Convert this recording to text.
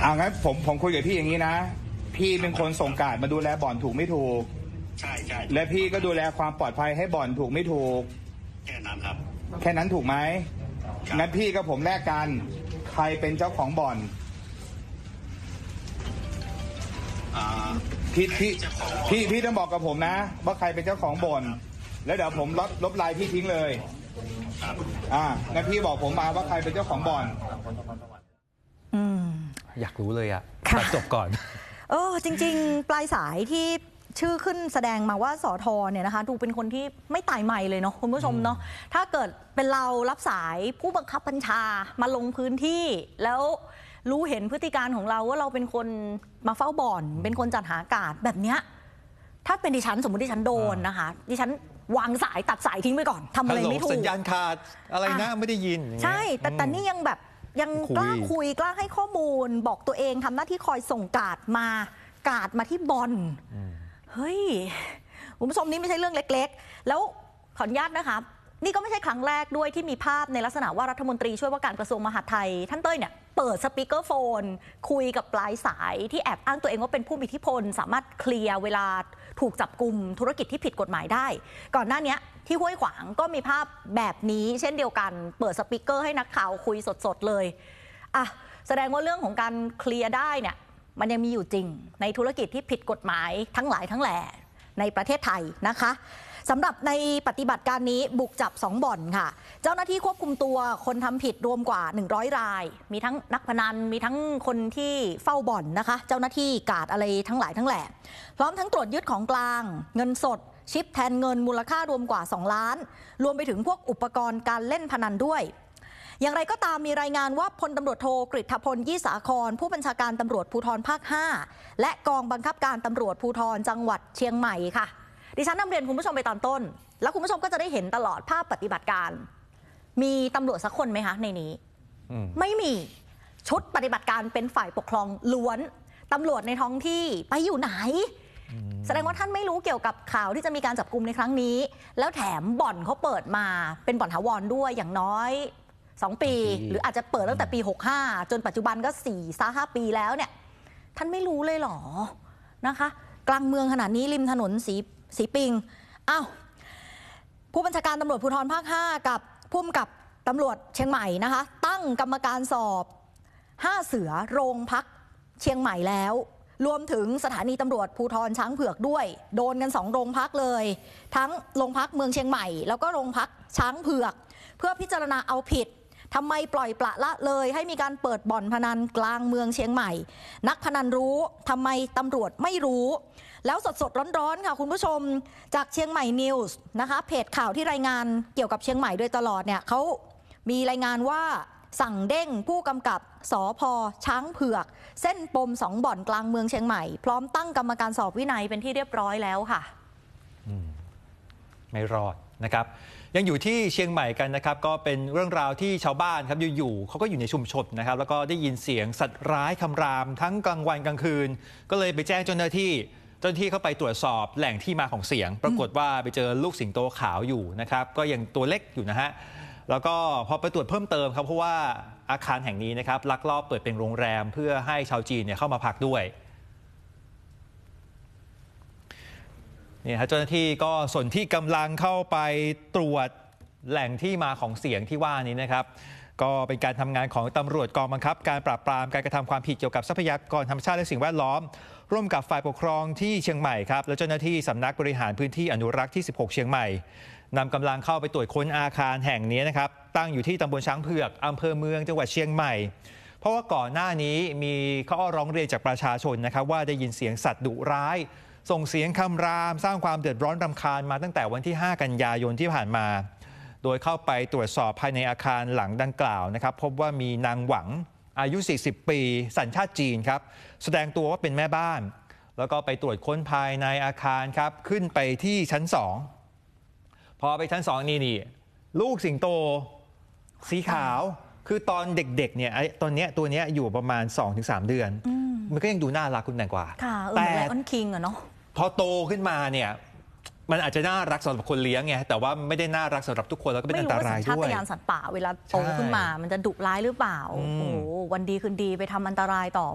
เอางั้นผมคุยกับพี่อย่างนี้นะพี่เป็นคนส่งการ์ดมาดูแลบ่อนถูกไม่ถูกใช่และพี่ก็ดูแลความปลอดภัยให้บ่อนถูกไม่ถูกแค่นั้นครับแค่นั้นถูกไหมงั้นพี่กับผมแลกกันใครเป็นเจ้าของบ่อนพี่ต้องบอกกับผมนะว่าใครเป็นเจ้าของบ่อนแล้วเดี๋ยวผมลบไลน์พี่ทิ้งเลยงั้นพี่บอกผมมาว่าใครเป็นเจ้าของบ่อนอยากรู้เลยอะจบก่อนจริงๆปลายสายที่ชื่อขึ้นแสดงมาว่าสทเนี่ยนะคะดูเป็นคนที่ไม่ตายใหม่เลยเนาะคุณผู้ชมเนาะถ้าเกิดเป็นเรารับสายผู้บังคับบัญชามาลงพื้นที่แล้วรู้เห็นพฤติการของเราว่าเราเป็นคนมาเฝ้าบ่อนเป็นคนจัดหาอากาศแบบเนี้ยถ้าเป็นดิฉันสมมติดิฉันโดนนะคะดิฉันวางสายตัดสายทิ้งไปก่อนทำอะไรไม่ถูกสัญญาณขาดอะไรนะไม่ได้ยินใช่แต่นี่ยังแบบยังกล้าคุยกล้าให้ข้อมูลบอกตัวเองทำหน้าที่คอยส่งการ์ดมาที่บ่อนเฮ้ยคุณผู้ชมนี่ไม่ใช่เรื่องเล็กๆแล้วขออนุญาตนะคะนี่ก็ไม่ใช่ครั้งแรกด้วยที่มีภาพในลักษณะว่ารัฐมนตรีช่วยว่าการกระทรวงมหาดไทยท่านเต้ยเนี่ยเปิดสปีกเกอร์โฟนคุยกับปลายสายที่แอบอ้างตัวเองว่าเป็นผู้มีอิทธิพลสามารถเคลียร์เวลาถูกจับกุมธุรกิจที่ผิดกฎหมายได้ก่อนหน้านี้ที่ห้วยขวางก็มีภาพแบบนี้เช่นเดียวกันเปิดสปีกเกอร์ให้นักข่าวคุยสดๆเลยแสดงว่าเรื่องของการเคลียร์ได้เนี่ยมันยังมีอยู่จริงในธุรกิจที่ผิดกฎหมายทั้งหลายทั้งแหล่ในประเทศไทยนะคะสำหรับในปฏิบัติการนี้บุกจับ2บ่อนค่ะเจ้าหน้าที่ควบคุมตัวคนทำผิดรวมกว่า100รายมีทั้งนักพนันมีทั้งคนที่เฝ้าบ่อนนะคะเจ้าหน้าที่กาดอะไรทั้งหลายทั้งแหล่พร้อมทั้งตรวจยึดของกลางเงินสดชิปแทนเงินมูลค่ารวมกว่า2ล้านรวมไปถึงพวกอุปกรณ์การเล่นพนันด้วยอย่างไรก็ตามมีรายงานว่าพลตำรวจโทกฤษพลยี่สาครผู้บัญชาการตำรวจภูธรภาค5และกองบังคับการตำรวจภูธรจังหวัดเชียงใหม่ค่ะดิฉันนำเรียนคุณผู้ชมไปตอนต้นแล้วคุณผู้ชมก็จะได้เห็นตลอดภาพปฏิบัติการมีตำรวจสักคนไหมคะในนี้ไม่มีชุดปฏิบัติการเป็นฝ่ายปกครองล้วนตำรวจในท้องที่ไปอยู่ไหนแสดงว่าท่านไม่รู้เกี่ยวกับข่าวที่จะมีการจับกุมในครั้งนี้แล้วแถมบ่อนเขาเปิดมาเป็นบ่อนถาวรด้วยอย่างน้อย2 ปีหรืออาจจะเปิดตั้งแต่ปี65จนปัจจุบันก็4-5 ปีแล้วเนี่ยท่านไม่รู้เลยเหรอนะคะกลางเมืองขนาดนี้ริมถนนสีปิงผู้บัญชาการตำรวจภูธรภาค5กับผู้กำกับตำรวจเชียงใหม่นะคะตั้งกรรมการสอบ5เสือโรงพักเชียงใหม่แล้วรวมถึงสถานีตำรวจภูธรช้างเผือกด้วยโดนกัน2โรงพักเลยทั้งโรงพักเมืองเชียงใหม่แล้วก็โรงพักช้างเผือกเพื่อพิจารณาเอาผิดทำไมปล่อยปละละเลยให้มีการเปิดบ่อนพนันกลางเมืองเชียงใหม่นักพนันรู้ทำไมตำรวจไม่รู้แล้วสดๆร้อนๆค่ะคุณผู้ชมจากเชียงใหม่นิวส์นะคะเพจข่าวที่รายงานเกี่ยวกับเชียงใหม่โดยตลอดเนี่ยเขามีรายงานว่าสั่งเด้งผู้กำกับสภ.ช้างเผือกเส้นปม2บ่อนกลางเมืองเชียงใหม่พร้อมตั้งกรรมการสอบวินัยเป็นที่เรียบร้อยแล้วค่ะไม่รอดนะครับยังอยู่ที่เชียงใหม่กันนะครับก็เป็นเรื่องราวที่ชาวบ้านครับอยู่ๆเขาก็อยู่ในชุมชนนะครับแล้วก็ได้ยินเสียงสัตว์ร้ายคำรามทั้งกลางวันกลางคืนก็เลยไปแจ้งเจ้าหน้าที่เข้าไปตรวจสอบแหล่งที่มาของเสียงปรากฏว่าไปเจอลูกสิงโตขาวอยู่นะครับก็ยังตัวเล็กอยู่นะฮะแล้วก็พอไปตรวจเพิ่มเติมครับเพราะว่าอาคารแห่งนี้นะครับลักลอบเปิดเป็นโรงแรมเพื่อให้ชาวจีนเนี่ยเข้ามาพักด้วยนี่ฮะเจ้าหน้าที่ก็ส่วนที่กำลังเข้าไปตรวจแหล่งที่มาของเสียงที่ว่านี้นะครับก็เป็นการทำงานของตำรวจกองบังคับการปราบปรามการกระทำความผิดเกี่ยวกับทรัพยากรธรรมชาติและสิ่งแวดล้อมร่วมกับฝ่ายปกครองที่เชียงใหม่ครับและเจ้าหน้าที่สำนักบริหารพื้นที่อนุรักษ์ที่16เชียงใหม่นำกำลังเข้าไปตรวจค้นอาคารแห่งนี้นะครับตั้งอยู่ที่ตำบลช้างเผือกอำเภอเมืองจังหวัดเชียงใหม่เพราะว่าก่อนหน้านี้มีข้อร้องเรียนจากประชาชนนะครับว่าได้ยินเสียงสัตว์ดุร้ายส่งเสียงคำรามสร้างความเดือดร้อนรำคาญมาตั้งแต่วันที่5 กันยายนที่ผ่านมาโดยเข้าไปตรวจสอบภายในอาคารหลังดังกล่าวนะครับพบว่ามีนางหวังอายุ40 ปีสัญชาติจีนครับแสดงตัวว่าเป็นแม่บ้านแล้วก็ไปตรวจค้นภายในอาคารครับขึ้นไปที่ชั้น2พอไปชั้น2นี่ลูกสิงโตสีขาวคือตอนเด็กๆเนี่ยตอนนี้ตัวนี้อยู่ประมาณ 2-3 เดือนมันก็ยังดูน่ารักคุณแตงกวาแต่ไลออนคิงอะเนาะพอโตขึ้นมาเนี่ยมันอาจจะน่ารักสำหรับคนเลี้ยงไงแต่ว่าไม่ได้น่ารักสำหรับทุกคนแล้วก็เป็นอันตรายด้วยไม่รู้ว่าสัญชาตญาณสัตว์ป่าเวลาโตขึ้นมามันจะดุร้ายหรือเปล่าโอ้โหวันดีคืนดีไปทำอันตรายต่อ